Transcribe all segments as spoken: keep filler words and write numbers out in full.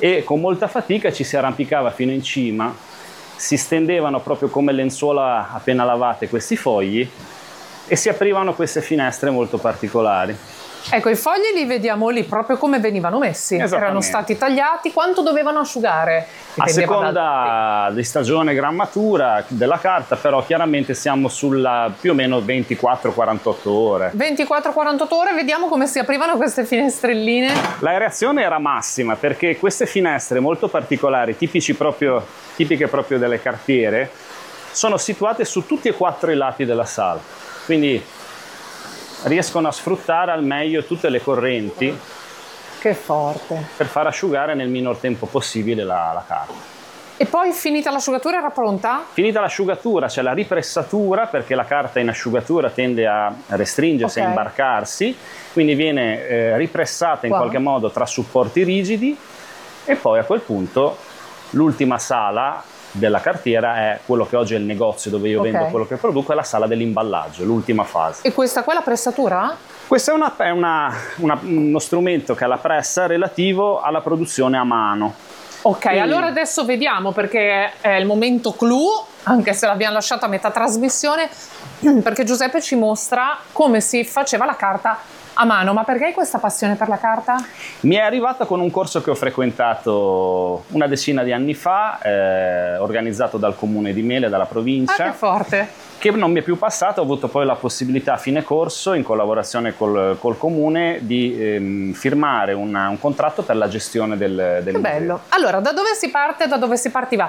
e con molta fatica ci si arrampicava fino in cima, si stendevano proprio come lenzuola appena lavate questi fogli e si aprivano queste finestre molto particolari. Ecco, i fogli li vediamo lì proprio come venivano messi, erano stati tagliati. Quanto dovevano asciugare? A seconda di stagione grammatura della carta, però chiaramente siamo sulla più o meno ventiquattro quarantotto ore. ventiquattro quarantotto ore, vediamo come si aprivano queste finestrelline. L'aerazione era massima perché queste finestre molto particolari, tipici proprio, tipiche proprio delle cartiere, sono situate su tutti e quattro i lati della sala, quindi riescono a sfruttare al meglio tutte le correnti. Che forte. Per far asciugare nel minor tempo possibile la, la carta. E poi finita l'asciugatura era pronta? Finita l'asciugatura c'è la ripressatura, perché la carta in asciugatura tende a restringersi, okay, a imbarcarsi, quindi viene eh, ripressata in wow. qualche modo tra supporti rigidi, e poi a quel punto l'ultima sala della cartiera è quello che oggi è il negozio dove io okay. vendo quello che produco, è la sala dell'imballaggio, l'ultima fase. E questa qua è la pressatura? Questo è, una, è una, una, uno strumento che ha la pressa relativo alla produzione a mano. Ok, quindi allora adesso vediamo, perché è il momento clou, anche se l'abbiamo lasciata a metà trasmissione, perché Giuseppe ci mostra come si faceva la carta a mano. Ma perché hai questa passione per la carta? Mi è arrivata con un corso che ho frequentato una decina di anni fa, eh, organizzato dal comune di Mele, dalla provincia. Ah, che forte! Che non mi è più passato. Ho avuto poi la possibilità a fine corso, in collaborazione col, col comune, di ehm, firmare una, un contratto per la gestione del, del che museo. Bello! Allora, da dove si parte? Da dove si partiva?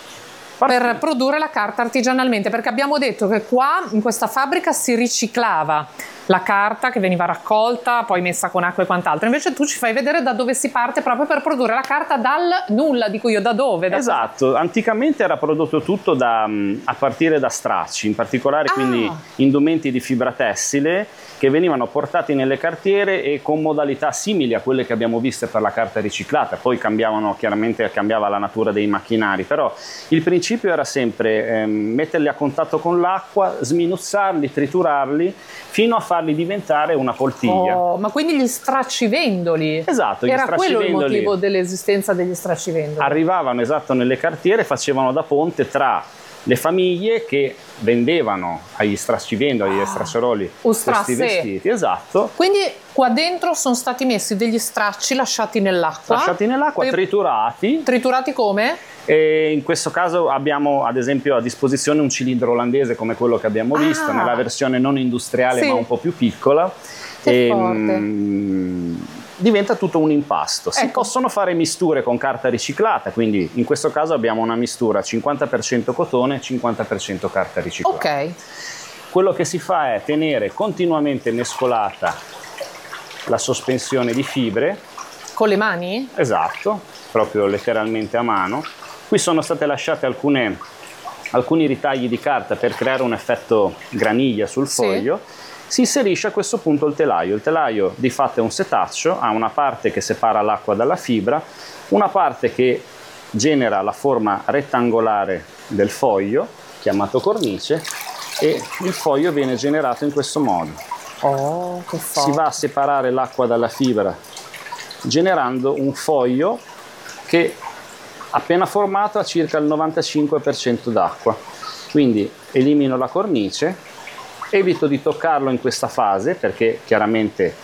Per produrre la carta artigianalmente, perché abbiamo detto che qua in questa fabbrica si riciclava la carta che veniva raccolta, poi messa con acqua e quant'altro. Invece tu ci fai vedere da dove si parte proprio per produrre la carta dal nulla, dico io, da dove? Da esatto, cosa? Anticamente era prodotto tutto da, a partire da stracci, in particolare ah. quindi indumenti di fibra tessile che venivano portati nelle cartiere e con modalità simili a quelle che abbiamo viste per la carta riciclata. Poi cambiavano, chiaramente cambiava la natura dei macchinari, però il principio era sempre ehm, metterli a contatto con l'acqua, sminuzzarli, triturarli fino a farli diventare una poltiglia. Oh, ma quindi gli straccivendoli? Esatto, gli era straccivendoli. Quello il motivo dell'esistenza degli straccivendoli? Arrivavano, esatto, nelle cartiere, facevano da ponte tra le famiglie che vendevano agli stracivendoli, agli ah, estracceroli questi vestiti. Esatto. Quindi qua dentro sono stati messi degli stracci lasciati nell'acqua. Lasciati nell'acqua, triturati. Triturati come? E in questo caso abbiamo ad esempio a disposizione un cilindro olandese come quello che abbiamo visto, ah. nella versione non industriale, sì, ma un po' più piccola. Che e, forte. Mh, diventa tutto un impasto. Si ecco. possono fare misture con carta riciclata, quindi in questo caso abbiamo una mistura cinquanta per cento cotone, cinquanta per cento carta riciclata. Ok. Quello che si fa è tenere continuamente mescolata la sospensione di fibre. Con le mani? Esatto, proprio letteralmente a mano. Qui sono state lasciate alcune, alcuni ritagli di carta per creare un effetto graniglia sul foglio. Sì. Si inserisce a questo punto il telaio. Il telaio di fatto è un setaccio, ha una parte che separa l'acqua dalla fibra, una parte che genera la forma rettangolare del foglio, chiamato cornice, e il foglio viene generato in questo modo. Oh, che si va a separare l'acqua dalla fibra, generando un foglio che appena formato ha circa il novantacinque per cento d'acqua. Quindi elimino la cornice, evito di toccarlo in questa fase perché chiaramente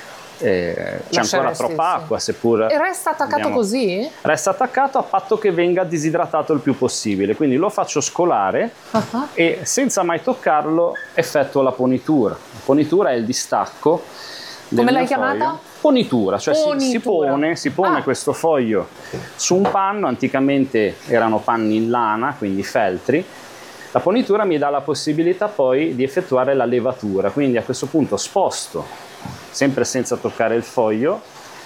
eh, c'è ancora troppa acqua, seppur e resta attaccato abbiamo, così? Resta attaccato a patto che venga disidratato il più possibile, quindi lo faccio scolare uh-huh. e senza mai toccarlo effettuo la ponitura. La ponitura è il distacco del Come l'hai foglio. chiamata? Ponitura, cioè Ponitura. Si, si pone, si pone ah. questo foglio su un panno, anticamente erano panni in lana, quindi feltri. La ponitura mi dà la possibilità poi di effettuare la levatura, quindi a questo punto sposto, sempre senza toccare il foglio,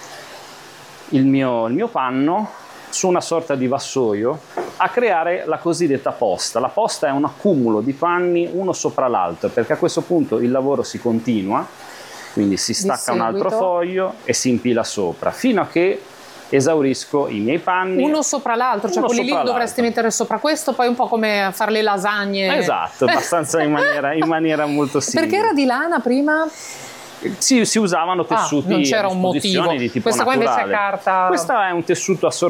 il mio, il mio panno su una sorta di vassoio a creare la cosiddetta posta. La posta è un accumulo di panni uno sopra l'altro, perché a questo punto il lavoro si continua, quindi si stacca un altro foglio e si impila sopra, fino a che esaurisco i miei panni. Uno sopra l'altro, cioè quelli lì dovresti mettere sopra questo, poi un po' come fare le lasagne. Esatto, abbastanza in maniera, in maniera molto simile. Perché era di lana prima? Si, si usavano tessuti ah, non c'era a un motivo. Di tipo Questa naturale. qua invece è carta. Questo è un tessuto